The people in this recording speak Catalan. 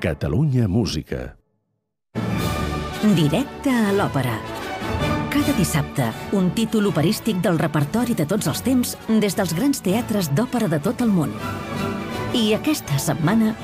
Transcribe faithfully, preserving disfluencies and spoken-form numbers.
Catalunya Música. Directe a l'òpera. Cada dissabte, un títol operístic del repertori de tots els temps des dels grans teatres d'òpera de tot el món. I aquesta setmana,